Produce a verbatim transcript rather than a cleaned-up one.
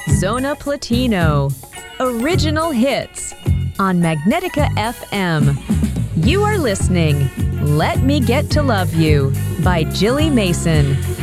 Zona Platino, Original Hits on Magnetica F M. You are listening Let Me Get to Love You by Jilly Mason.